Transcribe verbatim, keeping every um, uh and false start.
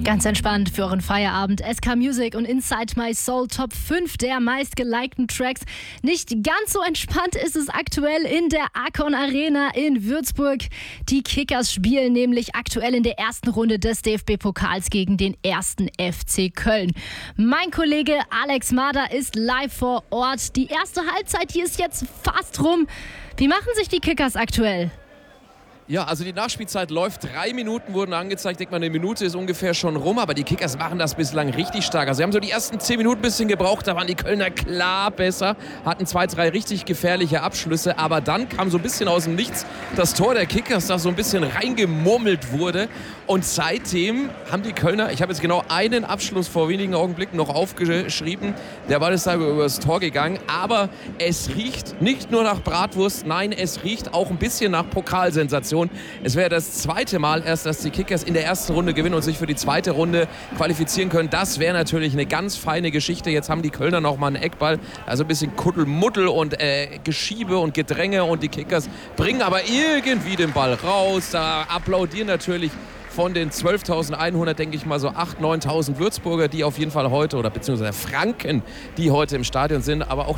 Ganz entspannt für euren Feierabend. S K Music und Inside My Soul, Top fünf der meistgelikten Tracks. Nicht ganz so entspannt ist es aktuell in der Akon Arena in Würzburg. Die Kickers spielen nämlich aktuell in der ersten Runde des D F B-Pokals gegen den ersten F C Köln. Mein Kollege Alex Mader ist live vor Ort. Die erste Halbzeit hier ist jetzt fast rum. Wie machen sich die Kickers aktuell? Ja, also die Nachspielzeit läuft. Drei Minuten wurden angezeigt. Ich denke mal, eine Minute ist ungefähr schon rum. Aber die Kickers machen das bislang richtig stark. Also sie haben so die ersten zehn Minuten ein bisschen gebraucht. Da waren die Kölner klar besser. Hatten zwei, drei richtig gefährliche Abschlüsse. Aber dann kam so ein bisschen aus dem Nichts das Tor der Kickers, das so ein bisschen reingemurmelt wurde. Und seitdem haben die Kölner, ich habe jetzt genau einen Abschluss vor wenigen Augenblicken noch aufgeschrieben. Der Ball ist da über das Tor gegangen. Aber es riecht nicht nur nach Bratwurst. Nein, es riecht auch ein bisschen nach Pokalsensation. Es wäre das zweite Mal erst, dass die Kickers in der ersten Runde gewinnen und sich für die zweite Runde qualifizieren können. Das wäre natürlich eine ganz feine Geschichte. Jetzt haben die Kölner noch mal einen Eckball. Also ein bisschen Kuddelmuddel und äh, Geschiebe und Gedränge. Und die Kickers bringen aber irgendwie den Ball raus. Da applaudieren natürlich von den zwölftausendeinhundert, denke ich mal, so achttausend, neuntausend Würzburger, die auf jeden Fall heute, oder beziehungsweise Franken, die heute im Stadion sind. Aber auch